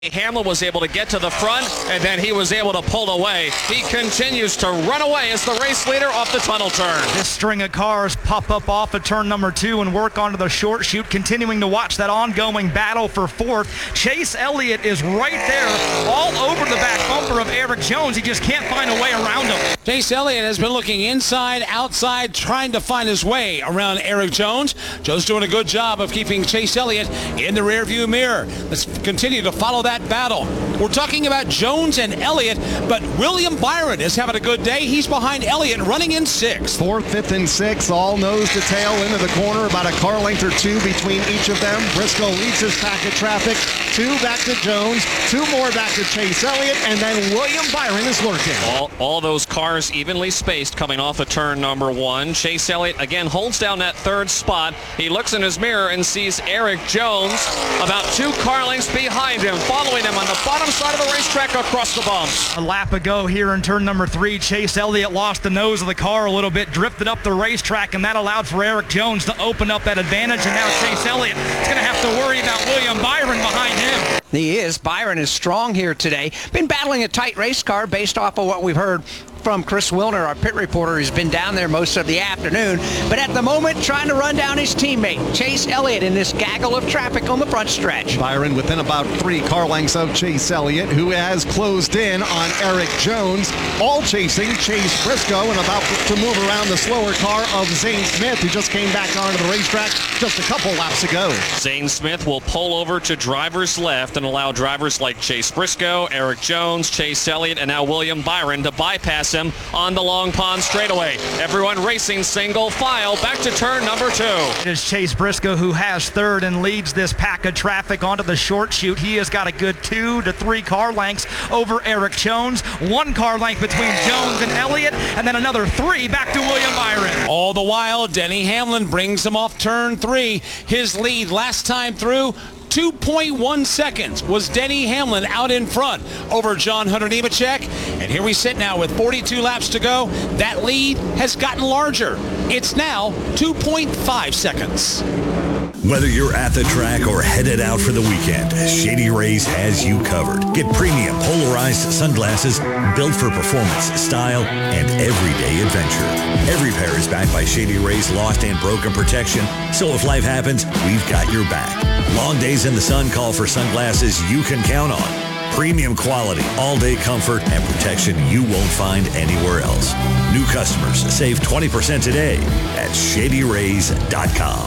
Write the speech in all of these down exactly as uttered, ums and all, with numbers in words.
Hamlin was able to get to the front, and then he was able to pull away. He continues to run away as the race leader off the tunnel turn. This string of cars pop up off of turn number two and work onto the short chute, continuing to watch that ongoing battle for fourth. Chase Elliott is right there, all over the back bumper of Erik Jones. He just can't find a way around him. Chase Elliott has been looking inside, outside, trying to find his way around Erik Jones. Joe's doing a good job of keeping Chase Elliott in the rearview mirror. Let's continue to follow that battle. We're talking about Jones and Elliott, but William Byron is having a good day. He's behind Elliott, running in sixth. Fourth, fifth, and sixth, all nose to tail into the corner, about a car length or two between each of them. Briscoe leads his pack of traffic. Two back to Jones, two more back to Chase Elliott, and then William Byron is lurking. All, all those cars evenly spaced coming off of turn number one. Chase Elliott again holds down that third spot. He looks in his mirror and sees Erik Jones about two car lengths behind him, following him on the bottom side of the racetrack across the bumps. A lap ago here in turn number three, Chase Elliott lost the nose of the car a little bit, drifted up the racetrack, and that allowed for Erik Jones to open up that advantage, and now Chase Elliott is going to have to worry about William Byron behind him. He is. Byron is strong here today. Been battling a tight race car based off of what we've heard from Chris Wilner, our pit reporter, who's been down there most of the afternoon, but at the moment trying to run down his teammate, Chase Elliott, in this gaggle of traffic on the front stretch. Byron within about three car lengths of Chase Elliott, who has closed in on Erik Jones, all chasing Chase Briscoe, and about to move around the slower car of Zane Smith, who just came back onto the racetrack just a couple laps ago. Zane Smith will pull over to driver's left and allow drivers like Chase Briscoe, Erik Jones, Chase Elliott, and now William Byron to bypass him on the Long Pond straightaway. Everyone racing single file back to turn number two. It is Chase Briscoe who has third and leads this pack of traffic onto the short chute. He has got a good two to three car lengths over Erik Jones. One car length between Jones and Elliott, and then another three back to William Byron. All the while, Denny Hamlin brings him off turn three. His lead last time through, two point one seconds was Denny Hamlin out in front over John Hunter Nemechek. And here we sit now with forty-two laps to go. That lead has gotten larger. It's now two point five seconds. Whether you're at the track or headed out for the weekend, Shady Rays has you covered. Get premium polarized sunglasses built for performance, style, and everyday adventure. Every pair is backed by Shady Rays lost and broken protection, so if life happens, we've got your back. Long days in the sun call for sunglasses you can count on. Premium quality, all-day comfort, and protection you won't find anywhere else. New customers save twenty percent today at shady rays dot com.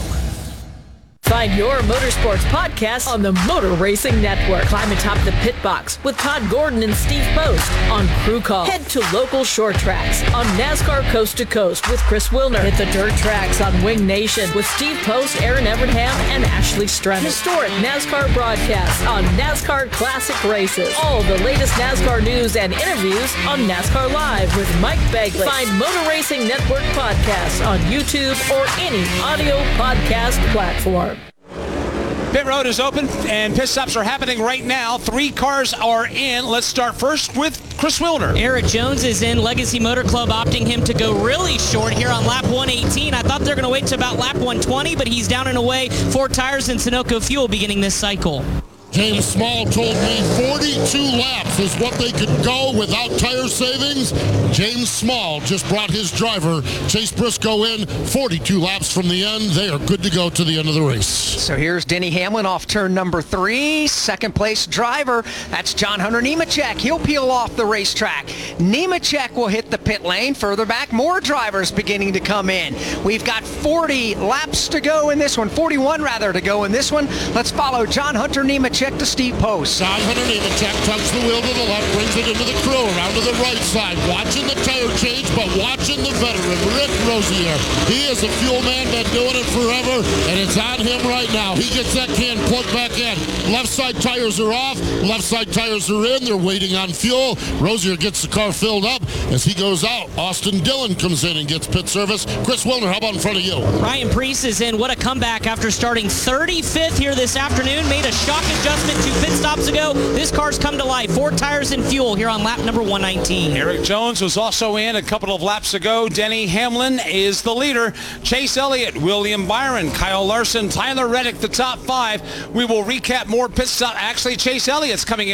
Find your motorsports podcast on the Motor Racing Network. Climb atop the pit box with Todd Gordon and Steve Post on Crew Call. Head to local short tracks on NASCAR Coast to Coast with Chris Wilner. Hit the dirt tracks on Wing Nation with Steve Post, Aaron Evernham, and Ashley Strem. Historic NASCAR broadcasts on NASCAR Classic Races. All the latest NASCAR news and interviews on NASCAR Live with Mike Begley. Find Motor Racing Network podcasts on YouTube or any audio podcast platform. Pit road is open and pit stops are happening right now. Three cars are in. Let's start first with Chris Wilner. Erik Jones is in. Legacy Motor Club opting him to go really short here on lap one eighteen. I thought they're going to wait to about lap one twenty, but he's down and away. Four tires and Sunoco fuel beginning this cycle. James Small told me forty-two laps is what they could go without tire savings. James Small just brought his driver, Chase Briscoe, in forty-two laps from the end. They are good to go to the end of the race. So here's Denny Hamlin off turn number three. Second place driver, that's John Hunter Nemechek. He'll peel off the racetrack. Nemechek will hit the pit lane. Further back, more drivers beginning to come in. We've got forty laps to go in this one, forty-one rather to go in this one. Let's follow John Hunter Nemechek to Steve Post. John Hunter Nemechek tucks the wheel to the left, brings it into the crew, around to the right side, watching the tire change, but watching the veteran, Rick Rosier. He is a fuel man, been doing it forever, and it's on him right now. He gets that can plugged back in. Left side tires are off, left side tires are in, they're waiting on fuel. Rosier gets the car filled up. As he goes out, Austin Dillon comes in and gets pit service. Chris Wilner, how about in front of you? Ryan Preece is in. What a comeback after starting thirty-fifth here this afternoon. Made a shock adjustment adjustment two pit stops ago. This car's come to life. Four tires and fuel here on lap number one nineteen. Erik Jones was also in a couple of laps ago. Denny Hamlin is the leader. Chase Elliott, William Byron, Kyle Larson, Tyler Reddick, the top five. We will recap more pit stop. Actually, Chase Elliott's coming in.